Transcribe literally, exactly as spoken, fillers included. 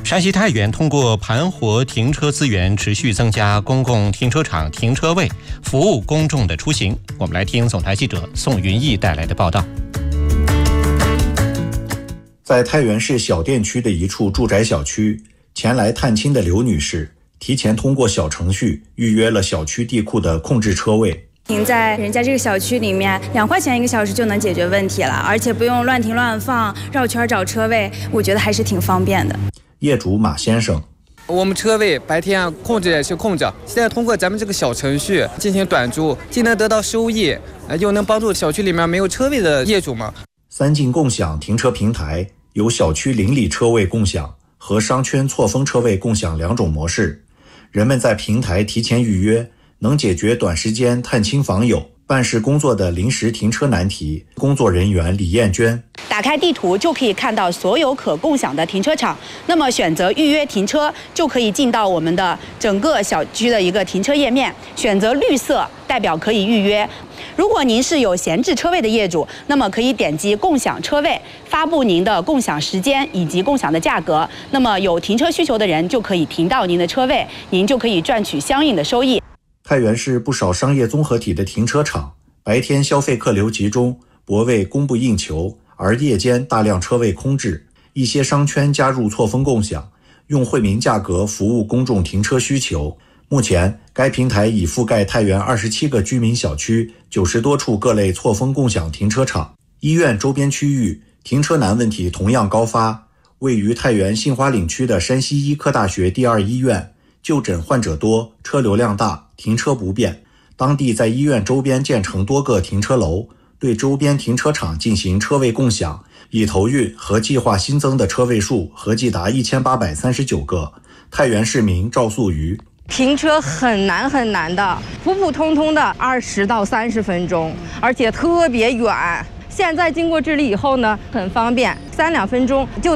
山西太原通过盘活停车资源，持续增加公共停车场停车位，服务公众的出行。我们来听总台记者宋云逸带来的报道。 在太原市小店区的一处住宅小区，前来探亲的刘女士提前通过小程序预约了小区地库的空置车位。 停在人家这个小区里面，两块钱一个小时就能解决问题了，而且不用乱停乱放、绕圈找车位，我觉得还是挺方便的。 业主马先生， 我们车位白天控制也是控制，现在通过咱们这个小程序进行短租，既能得到收益，又能帮助小区里面没有车位的业主嘛。 三进共享停车平台有小区邻里车位共享和商圈错峰车位共享两种模式，人们在平台提前预约，能解决短时间探亲访友、办事工作的临时停车难题。工作人员李艳娟， 打开地图就可以看到所有可共享的停车场，那么选择预约停车就可以进到我们的整个小区的一个停车页面，选择绿色代表可以预约。如果您是有闲置车位的业主，那么可以点击共享车位，发布您的共享时间以及共享的价格，那么有停车需求的人就可以停到您的车位，您就可以赚取相应的收益。 太原市不少商业综合体的停车场白天消费客流集中，泊位供不应求，而夜间大量车位空置，一些商圈加入错峰共享，用惠民价格服务公众停车需求。目前该平台已覆盖太原二十七个居民小区，九十多处各类错峰共享停车场。医院周边区域停车难问题同样高发，位于太原杏花岭区的山西医科大学第二医院，就诊患者多，车流量大，停车不便。当地在医院周边建成多个停车楼，对周边停车场进行车位共享，已投运和计划新增的车位数合计达一千八百三十九个。太原市民赵素瑜， 停车很难很难的，普普通通的二十到三十分钟，而且特别远。现在经过治理以后呢，很方便，三两分钟就